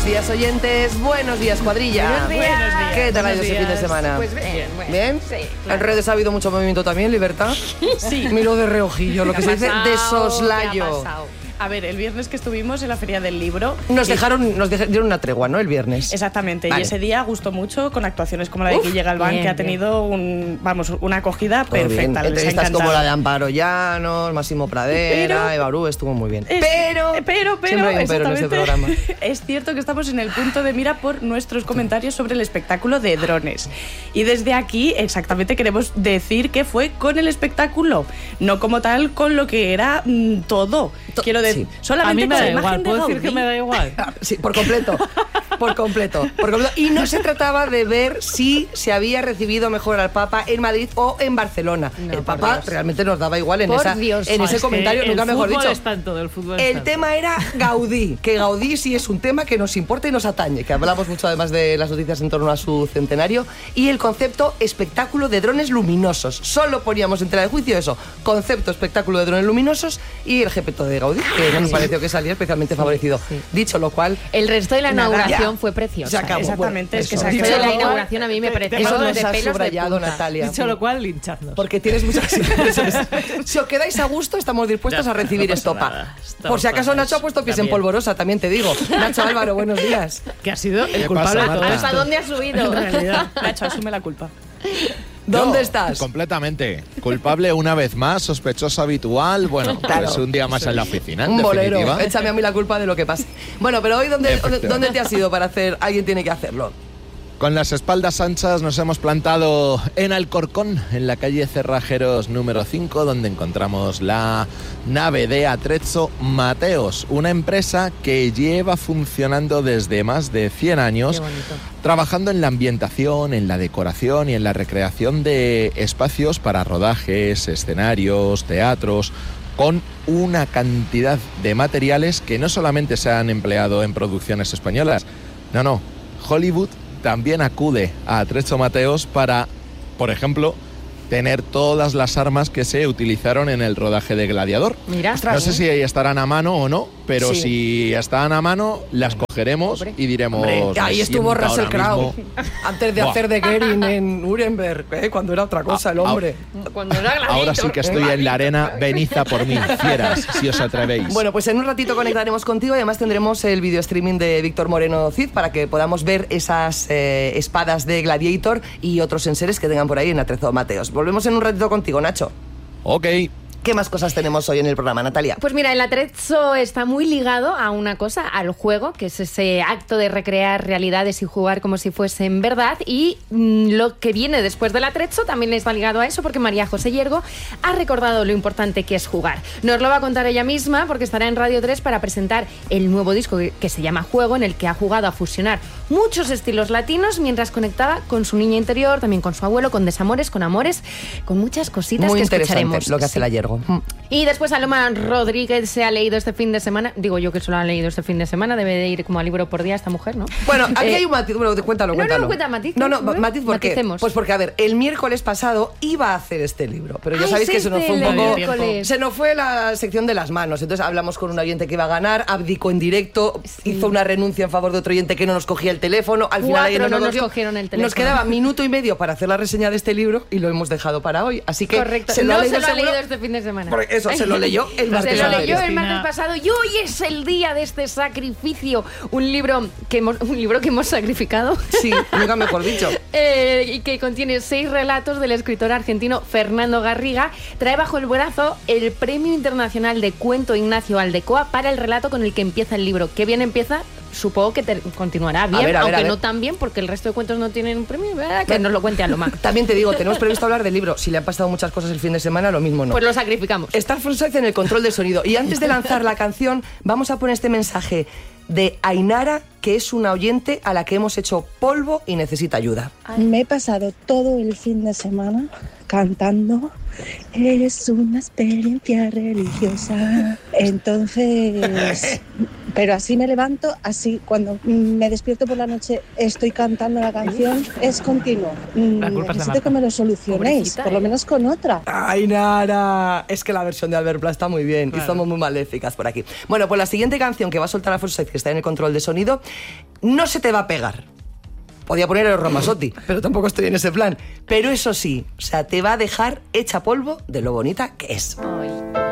días, oyentes. Buenos días, cuadrilla. Buenos días. ¿Qué tal ha ido ese fin de semana? Pues bien. ¿Bien? Sí, claro. En redes ha habido mucho movimiento también, Libertad. Sí. Miro de reojillo, lo que se dice de ¿Qué soslayo. ha pasado? A ver, el viernes que estuvimos en la Feria del Libro... Nos dieron una tregua, ¿no? El viernes. Exactamente, Vale. y ese día gustó mucho con actuaciones como la de Guille Galván, bien, que ha bien. tenido una acogida Todo bien. perfecta. Les ha Entrevistas encantado. como la de Amparo Llanos, Máximo Pradera, Pero- Eva Uru, estuvo muy bien. Pero, siempre hay un pero en este exactamente, programa. es cierto que estamos en el punto de mira por nuestros comentarios sobre el espectáculo de drones. Y desde aquí exactamente queremos decir que fue con el espectáculo, no como tal con lo que era todo. Quiero decir, Sí. solamente A mí me con da la igual, imagen de puedo decir Gaudí. que me da igual. Sí, por completo. Por completo. Y no se trataba de ver si se había recibido mejor al Papa en Madrid o en Barcelona. No, el por Papa Dios. realmente nos daba igual en, Por Dios. ese Es comentario, que nunca el mejor fútbol dicho. está en todo, el fútbol está El en tema era Gaudí, que Gaudí sí es un tema que nos importa y nos atañe, que hablamos mucho además de las noticias en torno a su centenario, y el concepto espectáculo de drones luminosos. Solo poníamos en tela de juicio eso, concepto espectáculo de drones luminosos y el Gepetto de Gaudí, que no nos pareció que salía especialmente favorecido. sí. Dicho lo cual, El resto de la Nada, inauguración ya. fue preciosa. Se acabó. Exactamente, Bueno, es que eso. se ha El resto Dicho de la lo cual, inauguración a mí me parece eso de nos ha pelos de subrayado, punta. Natalia. Dicho lo cual, linchadnos. Porque tienes muchas... eso es. Si os quedáis a gusto, estamos dispuestos Ya a recibir no pasa estopa. nada. Por si acaso Estamos Nacho ha puesto pies en también. polvorosa, también te digo. Nacho Álvaro, buenos días. Que ha sido el ¿Qué culpable pasa, de todo Marta? esto. ¿Hasta dónde has subido? En realidad, Nacho, asume la culpa. ¿Dónde Yo, estás? Completamente. Culpable una vez más, sospechoso habitual. Bueno, Claro. pues un día más en la oficina, en Un bolero. definitiva. Échame a mí la culpa de lo que pase. Bueno, pero hoy, ¿dónde Efectivamente. te has ido para hacer? Alguien tiene que hacerlo. Con las espaldas anchas nos hemos plantado en Alcorcón, en la calle Cerrajeros número 5, donde encontramos la nave de Atrezzo Mateos, una empresa que lleva funcionando desde más de 100 años, Qué bonito. trabajando en la ambientación, en la decoración y en la recreación de espacios para rodajes, escenarios, teatros, con una cantidad de materiales que no solamente se han empleado en producciones españolas, no, Hollywood también acude a Atrezzo Mateos para, por ejemplo, tener todas las armas que se utilizaron en el rodaje de Gladiador. Mira, No sé si estarán a mano o no, pero Sí. si están a mano, las cogeremos Hombre. y diremos... Hombre, ahí "Me estuvo siento Russell ahora Crowe mismo". antes de Buah. hacer de Goering en Nuremberg, cuando era otra cosa el hombre. cuando era Gladiator. Ahora sí que estoy en la arena, venid a por mí, fieras, si os atrevéis. Bueno, pues en un ratito conectaremos contigo y además tendremos el video streaming de Víctor Moreno Cid para que podamos ver esas espadas de Gladiator y otros enseres que tengan por ahí en Atrezzo Mateos. Volvemos en un ratito contigo, Nacho. Ok. ¿Qué más cosas tenemos hoy en el programa, Natalia? Pues mira, el Atrezzo está muy ligado a una cosa, al juego, que es ese acto de recrear realidades y jugar como si fuesen verdad. Y lo que viene después del Atrezzo también está ligado a eso, porque María José Hiergo ha recordado lo importante que es jugar. Nos lo va a contar ella misma, porque estará en Radio 3 para presentar el nuevo disco que se llama Juego, en el que ha jugado a fusionar muchos estilos latinos mientras conectaba con su niña interior, también con su abuelo, con desamores, con amores, con muchas cositas Muy que interesante escucharemos. lo que hace Sí. la Hiergo. Y después Aloma Rodríguez se ha leído este fin de semana. Digo yo que se lo ha leído este fin de semana. Debe de ir como a libro por día esta mujer, ¿no? Bueno, aquí hay un matiz. Bueno, cuéntalo. No, cuenta matiz. No, ¿Bueno? matiz, ¿por qué? Maticemos. Pues porque, a ver, el miércoles pasado iba a hacer este libro, pero ya Ay, sabéis es que se nos fue un este, el poco... miércoles. Se nos fue la sección de las manos. Entonces hablamos con un oyente que iba a ganar, abdicó en directo, Sí. hizo una renuncia en favor de otro oyente que no nos cogía el teléfono. Al final ahí Cuatro no nos cogió. cogieron el teléfono. Nos quedaba minuto y medio para hacer la reseña de este libro y lo hemos dejado para hoy. Así que Correcto. se lo ha no leído se lo ha seguro. leído este fin de semana. Porque eso, se lo leyó el martes. Se lo pasado. leyó el Cristina. martes pasado y hoy es el día de este sacrificio. Un libro que hemos sacrificado. Sí, nunca mejor dicho. Y que contiene 6 relatos del escritor argentino Fernando Garriga. Trae bajo el brazo el Premio Internacional de Cuento Ignacio Aldecoa para el relato con el que empieza el libro. ¿Qué bien empieza? Supongo que continuará bien, ver, a ver, aunque a ver. no tan bien, porque el resto de cuentos no tienen un premio. ¿Verdad? Que nos lo cuente Aloma. También te digo, tenemos previsto hablar del libro. Si le han pasado muchas cosas el fin de semana, lo mismo no. Pues lo sacrificamos. Está Forsyth en el control del sonido. Y antes de lanzar la canción, vamos a poner este mensaje de Ainara, que es una oyente a la que hemos hecho polvo y necesita ayuda. Me he pasado todo el fin de semana cantando. Es una experiencia religiosa. Entonces, pero así me levanto, así cuando me despierto por la noche estoy cantando la canción, es continuo. La culpa es de Necesito Marta. que me lo solucionéis, Pobrecita, por lo menos con otra. Ainara, es que la versión de Albert Pla está muy bien y somos muy maléficas por aquí. Bueno, pues la siguiente canción que va a soltar a Forsyth, que está en el control de sonido, no se te va a pegar. Podía poner a Ramazzotti, pero tampoco estoy en ese plan. Pero eso sí, o sea, te va a dejar hecha polvo de lo bonita que es. Ay.